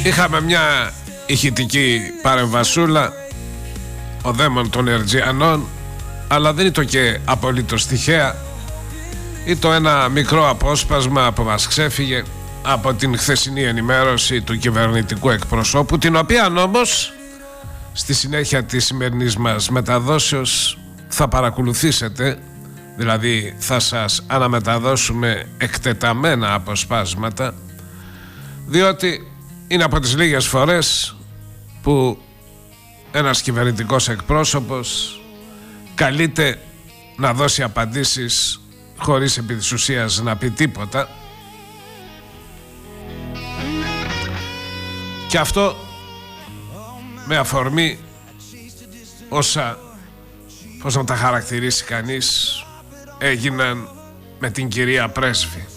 Είχαμε μια ηχητική παρεμβασούλα, ο δαίμον των Ερτζιανών, αλλά δεν είναι το και απολύτως τυχαία. Ή το ένα μικρό απόσπασμα που μας ξέφυγε από την χθεσινή ενημέρωση του κυβερνητικού εκπροσώπου, την οποία όμως στη συνέχεια της σημερινής μας μεταδόσεως θα παρακολουθήσετε. Δηλαδή θα σας αναμεταδώσουμε εκτεταμένα αποσπάσματα, διότι είναι από τις λίγες φορές που ένας κυβερνητικός εκπρόσωπος καλείται να δώσει απαντήσεις χωρίς επί της ουσίας να πει τίποτα. Και αυτό με αφορμή όσα, πώς να τα χαρακτηρίσει κανείς, έγιναν με την κυρία Πρέσβη.